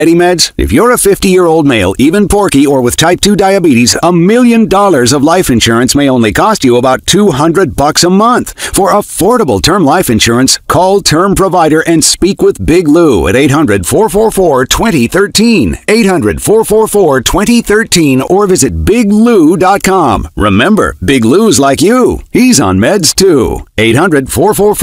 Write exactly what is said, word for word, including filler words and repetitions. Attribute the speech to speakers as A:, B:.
A: Meds? If you're a fifty-year-old male, even porky or with type two diabetes, a million dollars of life insurance may only cost you about two hundred bucks a month. For affordable term life insurance, call Term Provider and speak with Big Lou at eight hundred, four four four, two zero one three, eight hundred, four four four, two zero one three, or visit big lou dot com. Remember, Big Lou's like you. He's on meds too. eight hundred, four four four